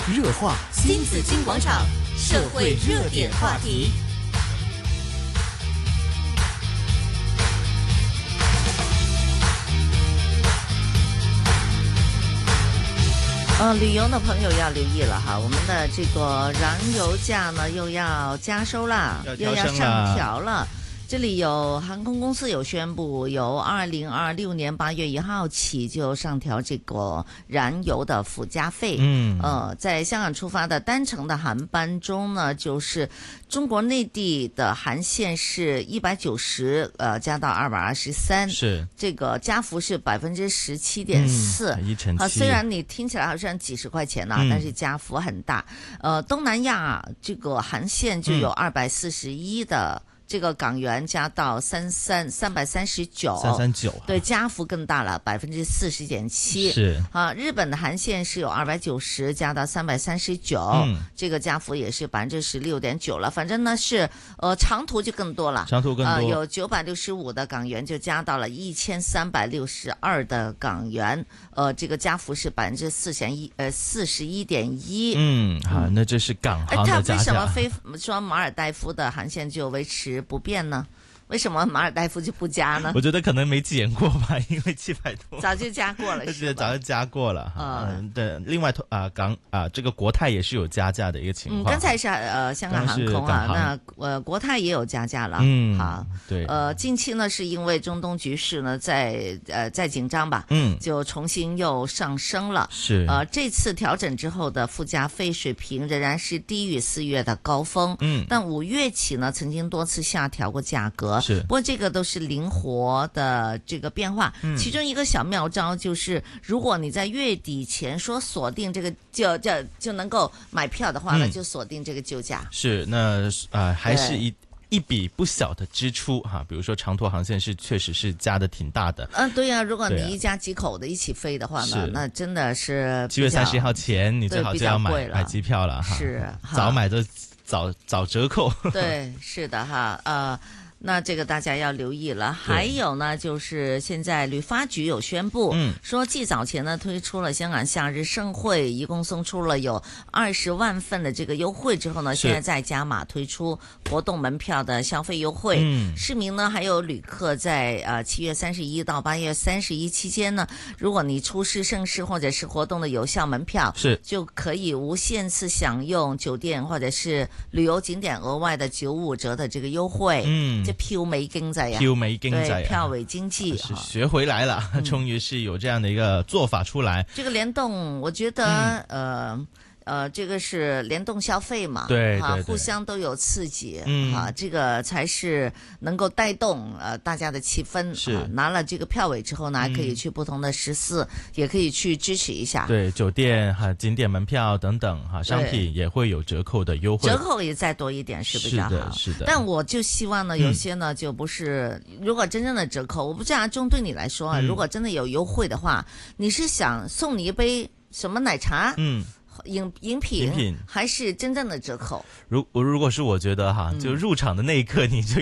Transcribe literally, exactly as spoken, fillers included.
热话新紫金广场，社会热点话题。呃，旅游的朋友要留意了哈，我们的这个燃油价呢又要加收了，又要上调了。这里有航空公司有宣布，由二零二六年八月一号起就上调这个燃油的附加费。嗯，呃，在香港出发的单程的航班中呢，就是中国内地的航线是一百九十，呃，加到二百二十三， 是这个加幅是百分之十七点四， 一成七。 虽然你听起来好像几十块钱呐、啊嗯，但是加幅很大。呃，东南亚这个航线就有二百四十一的。这个港元加到三三三百三十九， 三三九， 对，加幅更大了，百分之四十点七。 是啊，日本的航线是有二百九十加到三百三十九，这个加幅也是百分之十六点九了。反正呢是呃长途就更多了， 长途更多， 呃、有九百六十五的港元就加到了一千三百六十二的港元，呃，这个加幅是百分之四十一，呃四十一点一。 嗯，好，那这是港航的加价。 它为什么非说马尔代夫的航线就维持不变呢？为什么马尔代夫就不加呢？ 我觉得可能没减过吧，因为七百多早就加过了，是早就加过了。嗯，对。另外啊、呃，港啊、呃，这个国泰也是有加价的一个情况。 嗯，刚才是呃香港航空啊，那呃国泰也有加价了。嗯，好， 对。 呃，近期呢是因为中东局势呢在呃在紧张吧， 嗯， 就重新又上升了。 是。 呃，这次调整之后的附加费水平仍然是低于四月的高峰。嗯，但五月起呢，曾经多次下调过价格。 是， 不过这个都是灵活的这个变化，嗯、其中一个小妙招就是，如果你在月底前说锁定这个就就就能够买票的话呢，嗯、就锁定这个旧价。 是，那呃还是一一笔不小的支出哈，比如说长途航线是确实是加的挺大的。 嗯，对呀、啊，如果你一家几口的一起飞的话呢，那真的是七月三十一号前你最好就要买买机票了哈， 是早买的早早折扣。 对，是的哈，呃。那这个大家要留意了。还有呢，就是现在旅发局有宣布，嗯，说继早前呢推出了香港夏日盛会，一共送出了有二十万份的这个优惠之后呢，现在再加码推出活动门票的消费优惠。嗯，市民呢还有旅客在呃七月三十一到八月三十一期间呢，如果你出示盛事或者是活动的有效门票， 是就可以无限次享用酒店或者是旅游景点额外的九五折的这个优惠。嗯。票尾經濟啊， 票尾經濟、啊， 票尾經濟是學回來了，嗯、終於是有這樣的一個做法出來。 這個聯動，我覺得，嗯、呃。呃，這個是聯動消費嘛， 對對對， 啊，互相都有刺激，嗯，啊，這個才是能夠帶動呃大家的氣氛。 是、 啊、拿了這個票尾之後呢，還可以去不同的食肆、嗯，也可以去支持一下。 對，酒店哈、景點門票等等哈，商品也會有折扣的優惠， 折扣也再多一點是比較好。 是的，是的。 但我就希望呢，有些呢、嗯、就不是，如果真正的折扣，我不知道中對你來說啊、嗯，如果真的有優惠的話，你是想送你一杯什麼奶茶？嗯。飲飲品還是真正的折扣？ 如如果是我覺得哈，就入場的那一刻你就